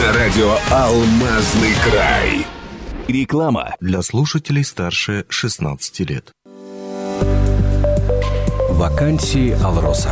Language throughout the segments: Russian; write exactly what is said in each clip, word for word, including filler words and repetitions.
На радио «Алмазный край». Реклама для слушателей старше шестнадцати лет. Вакансии «Алроса».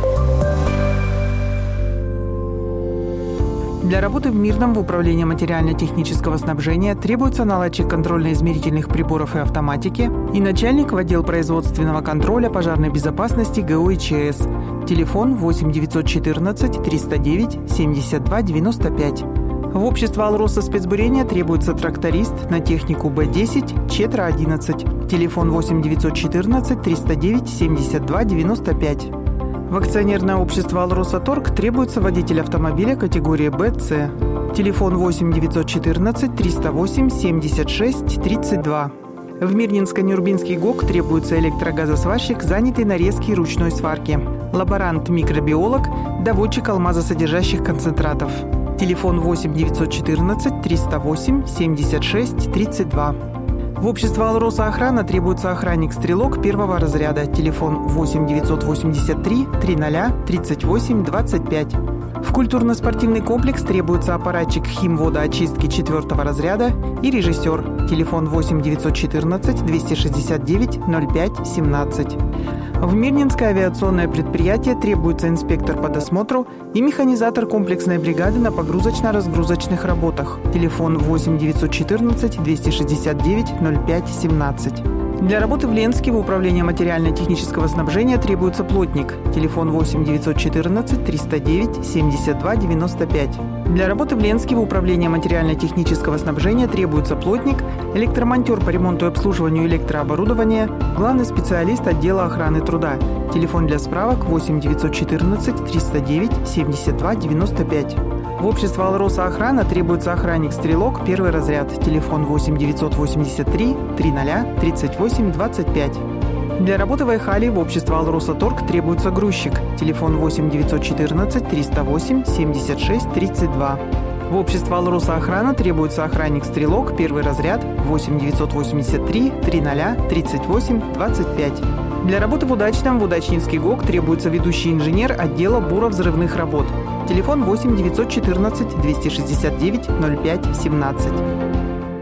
Для работы в Мирном в управлении материально-технического снабжения требуется наладчик контрольно-измерительных приборов и автоматики и начальник в отдел производственного контроля пожарной безопасности ГО и ЧС. Телефон восемь девятьсот четырнадцать триста девять семьдесят два девяносто пять. В общество «Алроса» спецбурения требуется тракторист на технику Б десять, Четра одиннадцать. Телефон восемь девятьсот четырнадцать триста девять семьдесят два девяносто пять. В акционерное общество «Алроса Торг» требуется водитель автомобиля категории Б С. Телефон восемь девятьсот четырнадцать триста восемь семьдесят шесть тридцать два. В Мирнинско-Нюрбинский ГОК требуется электрогазосварщик, занятый на резке и ручной сварке, лаборант-микробиолог, доводчик алмазосодержащих концентратов. Телефон восемь девятьсот четырнадцать триста восемь семьдесят шесть тридцать два. В общество «Алроса Охрана» требуется охранник-стрелок первого разряда. Телефон восемь девятьсот восемьдесят три триста тридцать восемь двадцать пять. В культурно-спортивный комплекс требуется аппаратчик химводоочистки четвертого разряда и режиссер. Телефон восемь девятьсот четырнадцать двести шестьдесят девять ноль пять семнадцать. В Мирнинское авиационное предприятие требуется инспектор по досмотру и механизатор комплексной бригады на погрузочно-разгрузочных работах. Телефон восемь девятьсот четырнадцать двести шестьдесят девять ноль пять семнадцать. Для работы в Ленске в управлении материально-технического снабжения требуется плотник. Телефон восемь девятьсот четырнадцать триста девять семьдесят два девяносто пять. Для работы в Ленске в управлении материально-технического снабжения требуется плотник, электромонтер по ремонту и обслуживанию электрооборудования, главный специалист отдела охраны труда. Телефон для справок восемь девятьсот четырнадцать триста девять семьдесят два девяносто пять. В общество «Алроса Охрана» требуется охранник-стрелок первый разряд. Телефон восемь девятьсот восемьдесят три триста тридцать восемь двадцать пять. Для работы в Айхале в общество «Алроса Торг» требуется грузчик. Телефон восемь девятьсот четырнадцать триста восемь семьдесят шесть тридцать два. В общество «Алроса Охрана» требуется охранник-стрелок первый разряд. восемь девятьсот восемьдесят три триста тридцать восемь двадцать пять. Для работы в Удачном в Удачнинский ГОК требуется ведущий инженер отдела буро-взрывных работ. Телефон восемь девятьсот четырнадцать двести шестьдесят девять ноль пять семнадцать.